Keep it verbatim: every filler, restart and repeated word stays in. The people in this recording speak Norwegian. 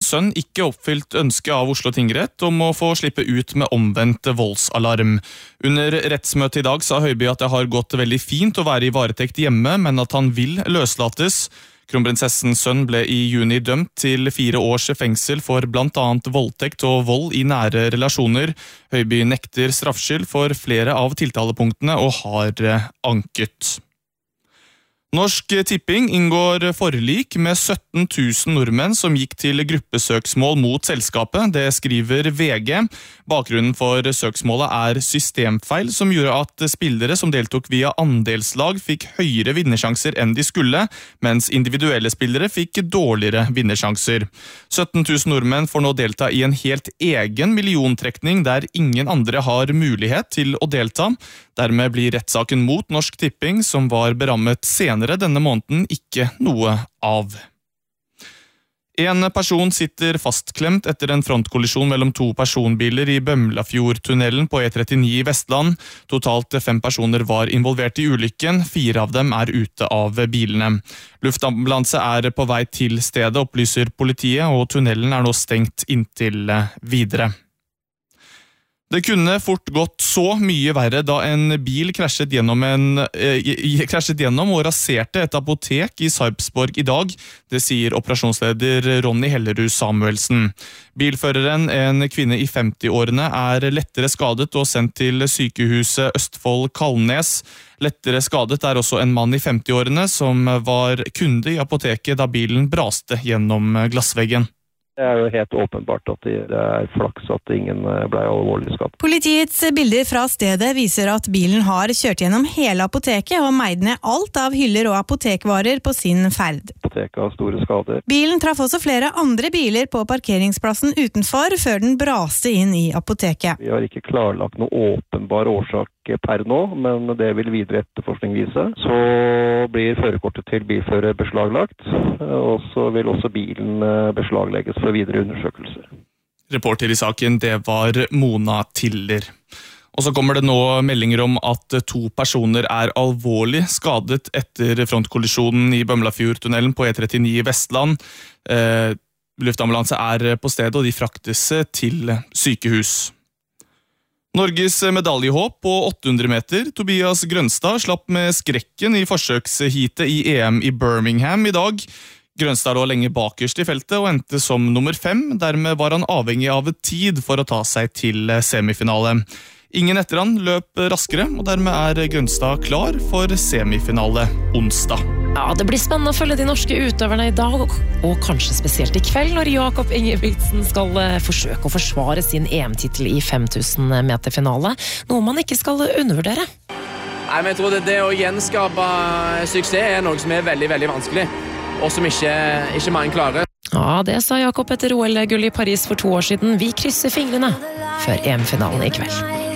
sønn ikke oppfylt ønsket av Oslo tingrett om å få slippe ut med omvendt voldsalarm. Under rettsmøtet i dag sa Høiby at det har gått veldig fint å være i varetekt hjemme, men at han vil løslates. Kronprinsessens sønn ble i juni dømt til fire års fengsel for blant annet voldtekt og vold i nære relasjoner. Høiby nekter straffskyld for flere av tiltalepunktene og har anket. Norsk Tipping inngår forlik med sytten tusen nordmenn som gikk til gruppesøksmål mot selskapet. Det skriver V G. Bakgrunnen for søksmålet er systemfeil som gjorde at spillere som deltok via andelslag fikk høyere vinnersjanser enn de skulle, mens individuelle spillere fikk dårligere vinnersjanser. sytten tusen nordmenn får nå delta i en helt egen milliontrekning der ingen andre har mulighet til å delta. Dermed blir rettssaken mot Norsk Tipping, som var berammet senere denne måneden, ikke noe av. En person sitter fastklemt etter en frontkollisjon mellom to personbiler i Bømlafjordtunnelen på E trettini i Vestland. Totalt fem personer var involvert i ulykken, fire av dem er ute av bilene. Luftambulanse er på vei til stedet, opplyser politiet, og tunnelen er nå stengt inntil videre. Det kunne fort gått så mye verre da en bil krasjet gjennom, en, eh, krasjet gjennom og raserte et apotek i Sarpsborg i dag. Det sier operasjonsleder Ronny Hellerud Samuelsen. Bilføreren, en kvinne i femti-årene, er lettere skadet og sendt til sykehuset Østfold Kalnes. Lettere skadet er også en mann i femti-årene som var kunde i apoteket da bilen braste gjennom glassveggen. Det er jo helt åpenbart at det er flaks at ingen ble alvorlig skadet. Politiets bilder fra stedet viser at bilen har kjørt gjennom hele apoteket og meid ned alt av hyller og apotekvarer på sin ferd. Apoteket har store skader. Bilen traff også flere andre biler på parkeringsplassen utenfor før den braste inn i apoteket. Vi har ikke klarlagt noe åpenbar årsak per nå, men det vil videre etterforskning vise. Så blir førerkortet til bilfører beslaglagt, og så vil også bilen beslaglegges for videre undersøkelser. Reporter i saken, det var Mona Tiller. Og så kommer det nå meldinger om at to personer er alvorlig skadet etter frontkollisjonen i Bømlafjordtunnelen på E trettini i Vestland. Eh, luftambulanse er på stedet, og de fraktes til sykehus. Norges medaljehåp på åtte hundre meter. Tobias Grønstad slapp med skrekken i forsøksheatet i E M i Birmingham i dag. Grønstad lå lenge bakerst i feltet og endte som nummer fem. Dermed var han avhengig av tid for å ta seg til semifinale. Ingen etter han løp raskere, og dermed er Grønstad klar for semifinale onsdag. Ja, det blir spennende å følge de norske utøverne i dag, og kanskje spesielt i kveld, når Jakob Ingebrigtsen skal forsøke å forsvare sin E M-titel i fem tusen meter finale, noe man ikke skal undervurdere. Nei, men jeg tror det, det å gjenskape suksess er noe som er veldig, veldig vanskelig, og som ikke, ikke mange klarer. Ja, det sa Jakob etter O L-gull i Paris for to år siden. Vi krysser fingrene før E M-finalen i kveld.